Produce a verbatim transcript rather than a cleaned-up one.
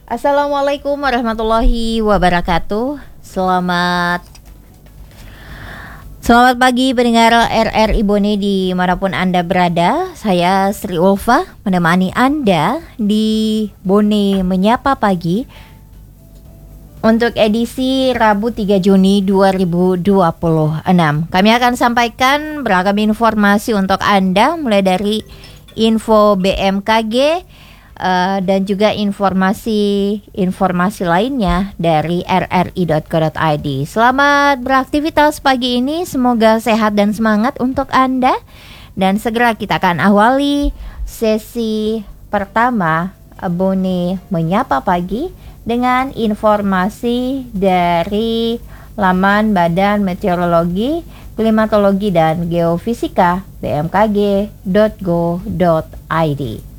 Assalamualaikum warahmatullahi wabarakatuh. Selamat Selamat pagi pendengar R R I Bone dimanapun Anda berada. Saya Sri Ulfa menemani Anda di Bone Menyapa Pagi untuk edisi Rabu tiga Juni dua ribu dua puluh enam. Kami akan sampaikan beragam informasi untuk Anda, mulai dari info B M K G uh, dan juga informasi-informasi lainnya dari r r i dot co dot i d. Selamat beraktivitas pagi ini, semoga sehat dan semangat untuk Anda. Dan segera kita akan awali sesi pertama Bone Menyapa Pagi dengan informasi dari laman Badan Meteorologi, Klimatologi dan Geofisika b m k g dot go dot i d.